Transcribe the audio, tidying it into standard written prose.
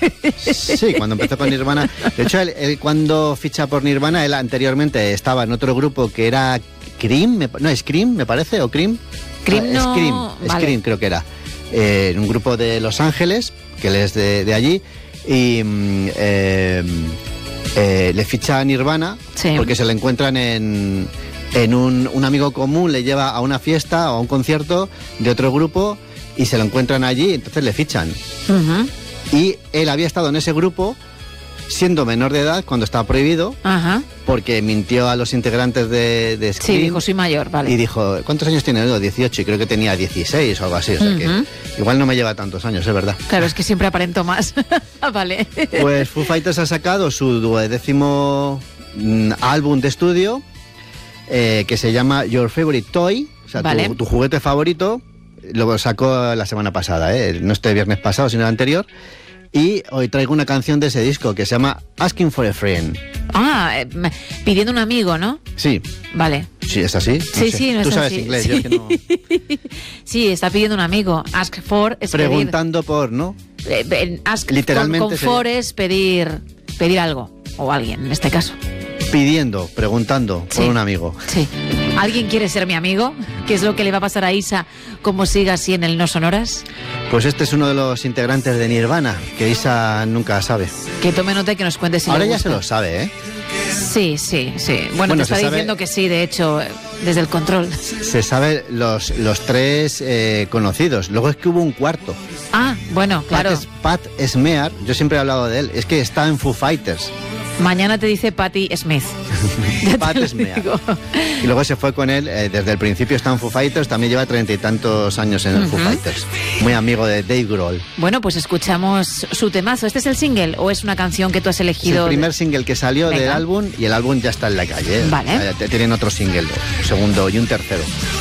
Sí, cuando empezó con Nirvana. De hecho, él cuando ficha por Nirvana, él anteriormente estaba en otro grupo que era Cream, Scream, me parece, o Cream. Cream no... Scream, Scream creo que era. Un grupo de Los Ángeles, que él es de allí, y le ficha a Nirvana, sí, porque se le encuentran en un amigo común, le lleva a una fiesta o a un concierto de otro grupo y se lo encuentran allí, entonces le fichan. Uh-huh. Y él había estado en ese grupo siendo menor de edad cuando estaba prohibido, uh-huh, porque mintió a los integrantes de Scream. Sí, dijo, soy mayor, vale. Y dijo, ¿cuántos años tiene? 18, y creo que tenía 16 o algo así. O sea, que igual no me lleva tantos años, es verdad. Claro, es que siempre aparento más. Vale. Pues Foo Fighters ha sacado su 10º álbum de estudio, que se llama Your Favorite Toy, o sea, vale, tu juguete favorito. Lo sacó la semana pasada, no este viernes pasado, sino el anterior. Y hoy traigo una canción de ese disco que se llama Asking for a Friend. Pidiendo un amigo, ¿no? Sí. Vale. Sí, ¿es así? No sí, sé. Sí, no Tú es sabes así. inglés, Sí. yo es que no... Sí, está pidiendo un amigo. Ask for es preguntando pedir. Por, ¿no? Ask literalmente con for es pedir algo, o alguien, en este caso. Preguntando sí, por un amigo. Sí. ¿Alguien quiere ser mi amigo? ¿Qué es lo que le va a pasar a Isa como siga así en el No Sonoras? Pues este es uno de los integrantes de Nirvana, que Isa nunca sabe. Que tome nota y que nos cuente si ahora le ya gusta. se lo sabe, ¿eh? Sí. Bueno, te está diciendo que sí, de hecho, desde el control. Se sabe los tres conocidos. Luego es que hubo un cuarto. Ah, bueno, claro. Pat Smear, yo siempre he hablado de él, es que está en Foo Fighters. Mañana te dice Patti Smith. Pat Smear. Y luego se fue con él, desde el principio está en Foo Fighters, también lleva 30 y tantos años en el Foo Fighters. Muy amigo de Dave Grohl. Bueno, pues escuchamos su temazo. ¿Este es el single o es una canción que tú has elegido? Es el primer single que salió del álbum y el álbum ya está en la calle. Vale. Tienen otro single, un segundo y un tercero.